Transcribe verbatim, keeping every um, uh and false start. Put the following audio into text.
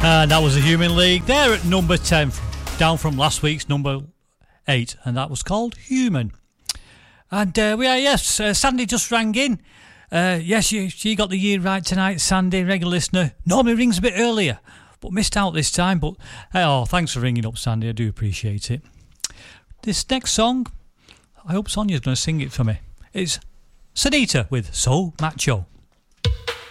And that was the Human League. They're at number ten, down from last week's number eight, and that was called Human. And uh, we are, yes, uh, Sandy just rang in. Uh, yes, she, she got the year right tonight, Sandy, regular listener. Normally rings a bit earlier, but missed out this time. But oh, thanks for ringing up, Sandy. I do appreciate it. This next song, I hope Sonia's going to sing it for me. It's Sanita with So Macho.